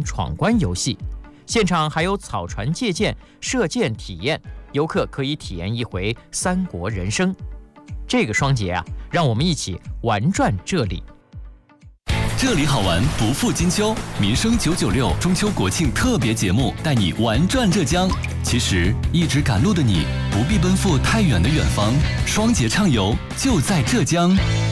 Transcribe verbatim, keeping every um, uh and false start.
闯关游戏，现场还有草船借箭、射箭体验，游客可以体验一回三国人生。这个双节啊，让我们一起玩转这里。 这里好玩不负金秋，民生九九六中秋国庆特别节目带你玩转浙江。其实一直赶路的你不必奔赴太远的远方，双节畅游就在浙江。